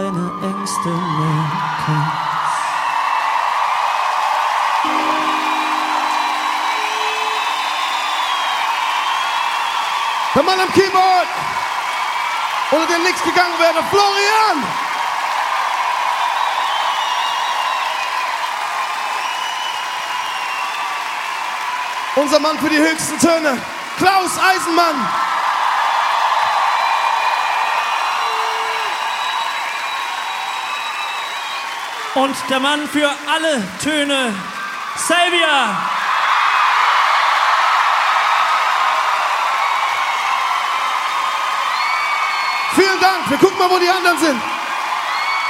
deine Ängste mehr kennst. Der Mann am Keyboard, ohne den nichts gegangen wäre, Florian! Unser Mann für die höchsten Töne, Klaus Eisenmann! Und der Mann für alle Töne, Xavier! Vielen Dank, wir gucken mal, wo die anderen sind.